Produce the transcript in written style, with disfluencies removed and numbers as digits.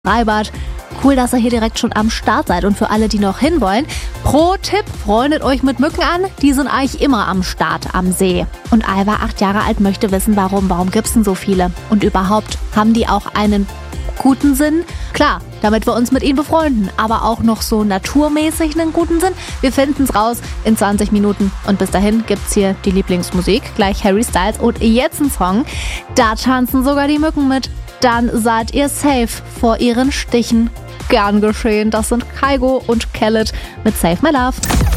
Freibad. Cool, dass ihr hier direkt schon am Start seid. Und für alle, die noch hinwollen, Pro-Tipp, freundet euch mit Mücken an. Die sind eigentlich immer am Start am See. Und Alva, 8 Jahre alt, möchte wissen, warum gibt's denn so viele? Und überhaupt, haben die auch einen guten Sinn? Klar, damit wir uns mit ihnen befreunden, aber auch noch so naturmäßig einen guten Sinn. Wir finden's raus in 20 Minuten. Und bis dahin gibt's hier die Lieblingsmusik, gleich Harry Styles und jetzt ein Song. Da tanzen sogar die Mücken mit. Dann seid ihr safe vor ihren Stichen. Gern geschehen. Das sind Kygo und Khaled mit Save My Love.